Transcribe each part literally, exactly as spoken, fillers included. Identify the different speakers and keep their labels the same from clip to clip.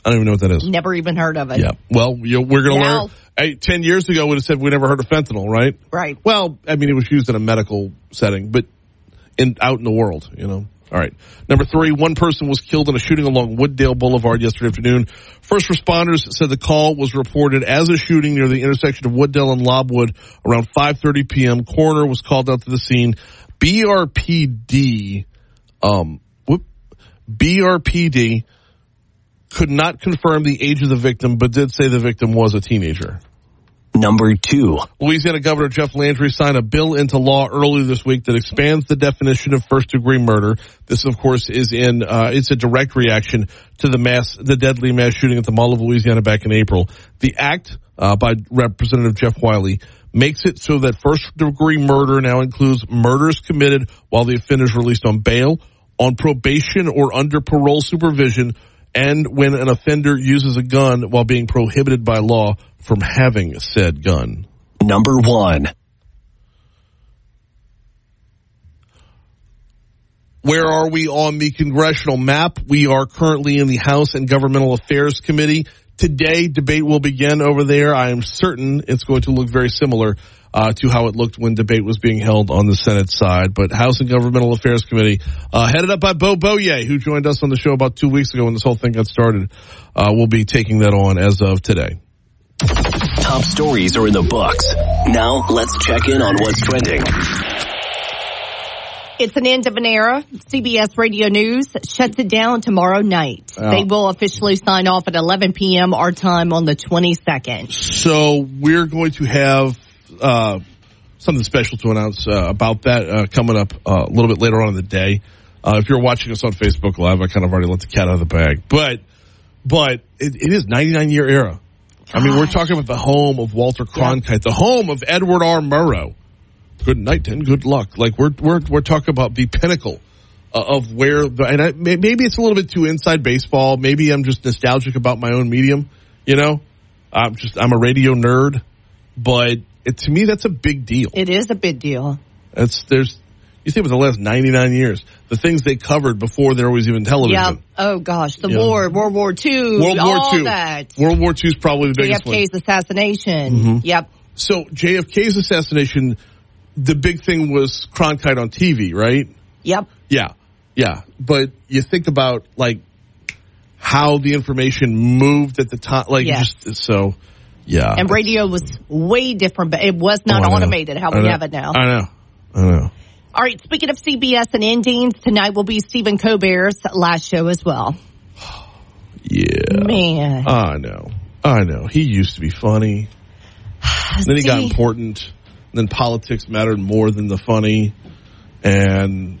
Speaker 1: I don't even know what that is.
Speaker 2: Never even heard of it.
Speaker 1: Yeah. Well, you know, we're going to
Speaker 2: Now-
Speaker 1: learn. Hey, ten years ago, would have said we never heard of fentanyl, right?
Speaker 2: Right.
Speaker 1: Well, I mean, it was used in a medical setting, but in out in the world, you know. All right. Number three, one person was killed in a shooting along Wooddale Boulevard yesterday afternoon. First responders said the call was reported as a shooting near the intersection of Wooddale and Lobwood around five thirty p.m. Coroner was called out to the scene. B R P D, um, whoop, B R P D could not confirm the age of the victim, but did say the victim was a teenager.
Speaker 3: Number two.
Speaker 1: Louisiana Governor Jeff Landry signed a bill into law earlier this week that expands the definition of first-degree murder. This, of course, is in uh, it's a direct reaction to the mass, the deadly mass shooting at the Mall of Louisiana back in April. The act uh, by Representative Jeff Wiley makes it so that first-degree murder now includes murders committed while the offender is released on bail, on probation, or under parole supervision, and when an offender uses a gun while being prohibited by law from having said gun.
Speaker 3: Number one.
Speaker 1: Where are we on the congressional map? We are currently in the House and Governmental Affairs Committee. Today, debate will begin over there. I am certain it's going to look very similar uh, to how it looked when debate was being held on the Senate side. But House and Governmental Affairs Committee, uh, headed up by Bo Boye, who joined us on the show about two weeks ago when this whole thing got started, uh, will be taking that on as of today.
Speaker 3: Top stories are in the books. Now let's check in on what's trending.
Speaker 2: It's an end of an era. C B S Radio News shuts it down tomorrow night.
Speaker 1: Oh.
Speaker 2: They will officially sign off at eleven p.m. our time on the twenty-second.
Speaker 1: So we're going to have uh, something special to announce uh, about that uh, coming up uh, a little bit later on in the day. Uh, if you're watching us on Facebook Live, I kind of already let the cat out of the bag. But but it, it is ninety-nine year era. I mean, we're talking about the home of Walter Cronkite, yep. the home of Edward R. Murrow. Good night and good luck. Like we're we're we're talking about the pinnacle uh, of where the, and I, maybe it's a little bit too inside baseball. Maybe I'm just nostalgic about my own medium. You know, I'm just I'm a radio nerd, but it, to me that's a big deal.
Speaker 2: It is a big deal.
Speaker 1: It's there's you think about the last ninety-nine years, the things they covered before there was even television.
Speaker 2: Yeah. Oh gosh, the
Speaker 1: yeah.
Speaker 2: war, World War Two,
Speaker 1: World
Speaker 2: all
Speaker 1: War Two.
Speaker 2: that.
Speaker 1: World War Two is probably the biggest one.
Speaker 2: J F K's assassination.
Speaker 1: Mm-hmm.
Speaker 2: Yep.
Speaker 1: So J F K's assassination, the big thing was Cronkite on T V, right?
Speaker 2: Yep.
Speaker 1: Yeah, yeah. But you think about like how the information moved at the time, like
Speaker 2: yeah.
Speaker 1: just so. Yeah.
Speaker 2: And radio was way different, but it was not
Speaker 1: oh,
Speaker 2: automated how we have it now.
Speaker 1: I know. I know.
Speaker 2: All right, speaking of C B S and endings, tonight will be Stephen Colbert's last show as well.
Speaker 1: Yeah.
Speaker 2: Man.
Speaker 1: I know. I know. He used to be funny. Then he
Speaker 2: See,
Speaker 1: got important. Then politics mattered more than the funny. And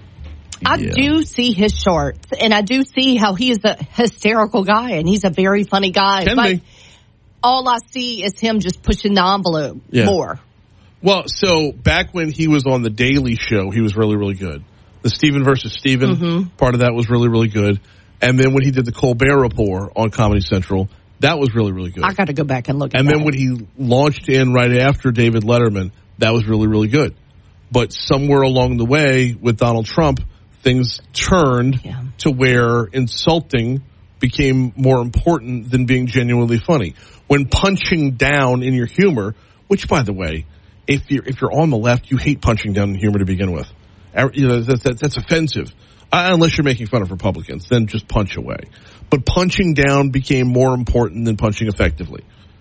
Speaker 2: I
Speaker 1: yeah.
Speaker 2: do see his shorts, and I do see how he is a hysterical guy, and he's a very funny guy.
Speaker 1: Can
Speaker 2: but
Speaker 1: be.
Speaker 2: all I see is him just pushing the envelope
Speaker 1: Yeah.
Speaker 2: more.
Speaker 1: Well, so back when he was on The Daily Show, he was really, really good. The Stephen versus Stephen
Speaker 2: Mm-hmm.
Speaker 1: part of that was really, really good. And then when he did the Colbert Report on Comedy Central, that was really, really good.
Speaker 2: I got to go back and look at
Speaker 1: and
Speaker 2: that.
Speaker 1: then when he launched in right after David Letterman, that was really, really good. But somewhere along the way with Donald Trump, things turned
Speaker 2: Yeah.
Speaker 1: to where insulting became more important than being genuinely funny. When punching down in your humor, which, by the way, if you're if you're on the left, you hate punching down in humor to begin with. You know, that, that, that's offensive. Uh, unless you're making fun of Republicans, then just punch away. But punching down became more important than punching effectively.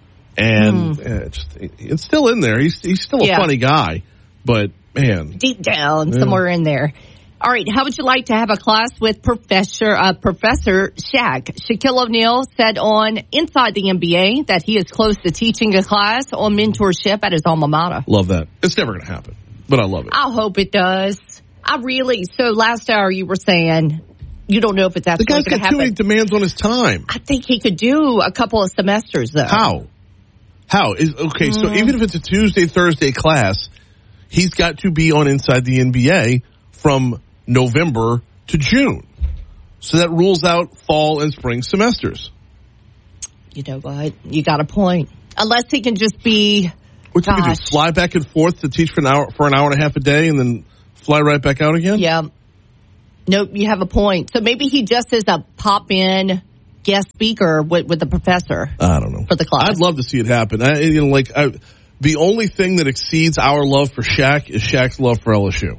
Speaker 1: And
Speaker 2: Mm.
Speaker 1: uh, just, it's still in there. He's he's still a
Speaker 2: Yeah.
Speaker 1: funny guy, but man,
Speaker 2: deep down,
Speaker 1: Yeah.
Speaker 2: somewhere in there. All right, how would you like to have a class with Professor uh, Professor Shaq? Shaquille O'Neal said on Inside the N B A that he is close to teaching a class on mentorship at his alma mater.
Speaker 1: love that. It's never going to happen, but I love it.
Speaker 2: I hope it does. I really. So last hour you were saying you don't know if it's
Speaker 1: The
Speaker 2: actually
Speaker 1: guy's
Speaker 2: going to
Speaker 1: got too many
Speaker 2: happen.
Speaker 1: demands on his time.
Speaker 2: I think he could do a couple of semesters though.
Speaker 1: How? How is okay? So
Speaker 2: Mm.
Speaker 1: even if it's a Tuesday, Thursday class, he's got to be on Inside the N B A from November to June. So that rules out fall and spring semesters.
Speaker 2: You know what? You got a point. Unless he can just be.
Speaker 1: What's he gonna do?
Speaker 2: Gosh.
Speaker 1: Fly back and forth to teach for an hour for an hour and a half a day, and then fly right back out again?
Speaker 2: Yeah. Nope, you have a point. So maybe he just is a pop in guest speaker with, with the professor.
Speaker 1: I don't know
Speaker 2: For the class.
Speaker 1: I'd love to see it happen. I, you know, like I, the only thing that exceeds our love for Shaq is Shaq's love for L S U.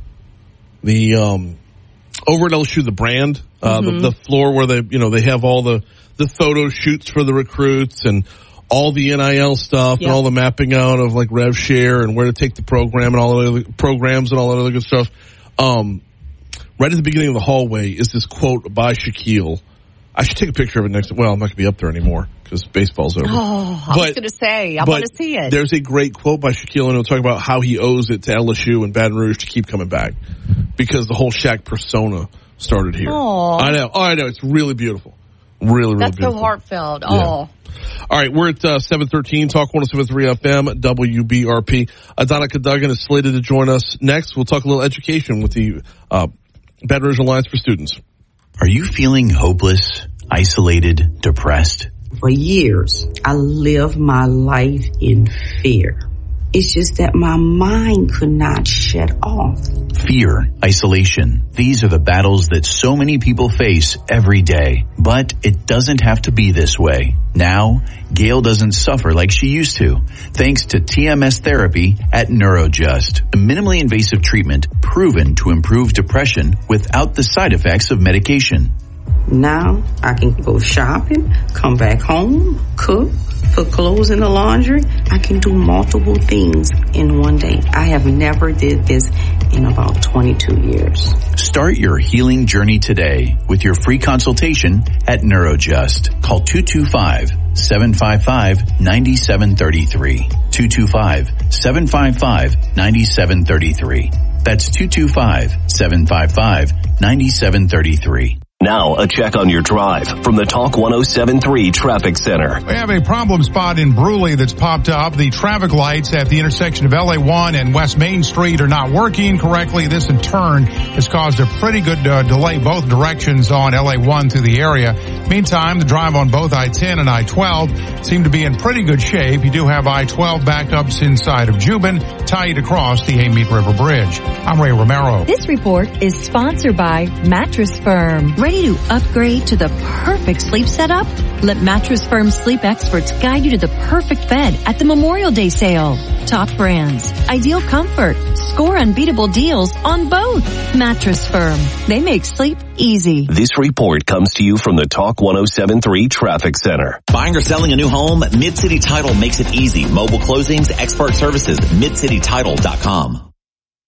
Speaker 1: The um, over at L S U, the brand, uh, mm-hmm. the, the floor where they, you know, they have all the the photo shoots for the recruits and all the N I L stuff yep. and all the mapping out of like rev share and where to take the program and all the other programs and all that other good stuff. Um, right at the beginning of the hallway is this quote by Shaquille. I should take a picture of it next. Well, I'm not going to be up there anymore because baseball's over.
Speaker 2: Oh, I but, was going to say, I want to see it.
Speaker 1: There's a great quote by Shaquille, and he'll talk about how he owes it to L S U and Baton Rouge to keep coming back because the whole Shaq persona started here.
Speaker 2: Aww.
Speaker 1: I know. Oh, I know. It's really beautiful. Really, really
Speaker 2: That's
Speaker 1: beautiful.
Speaker 2: so heartfelt. Oh.
Speaker 1: Yeah. All right, we're at uh, seven thirteen, Talk one oh seven point three F M, W B R P. Adana Cadogan is slated to join us next. We'll talk a little education with the uh, Baton Rouge Alliance for Students.
Speaker 4: Are you feeling hopeless, isolated, depressed?
Speaker 5: For years, I lived my life in fear. It's just that my mind could not shut off.
Speaker 4: Fear, isolation. These are the battles that so many people face every day. But it doesn't have to be this way. Now, Gail doesn't suffer like she used to, thanks to T M S therapy at NeuroJust, a minimally invasive treatment proven to improve depression without the side effects of medication.
Speaker 5: Now I can go shopping, come back home, cook, put clothes in the laundry. I can do multiple things in one day. I have never did this in about twenty-two years.
Speaker 4: Start your healing journey today with your free consultation at NeuroJust. Call two two five, seven five five, nine seven three three. two two five, seven five five, nine seven three three. That's two two five, seven five five, nine seven three three.
Speaker 3: Now, a check on your drive from the Talk one oh seven point three Traffic Center.
Speaker 6: We have a problem spot in Brewley that's popped up. The traffic lights at the intersection of L A one and West Main Street are not working correctly. This, in turn, has caused a pretty good uh, delay both directions on L A one through the area. Meantime, the drive on both I ten and I twelve seem to be in pretty good shape. You do have I twelve backups inside of Jubin, tied across the Amite River Bridge. I'm Ray Romero.
Speaker 7: This report is sponsored by Mattress Firm. Ready to upgrade to the perfect sleep setup? Let Mattress Firm sleep experts guide you to the perfect bed at the Memorial Day sale. Top brands, ideal comfort, score unbeatable deals on both. Mattress Firm. They make sleep easy.
Speaker 3: This report comes to you from the Talk one oh seven point three Traffic Center.
Speaker 8: Buying or selling a new home? Mid-City Title makes it easy. Mobile closings, expert services, mid city title dot com.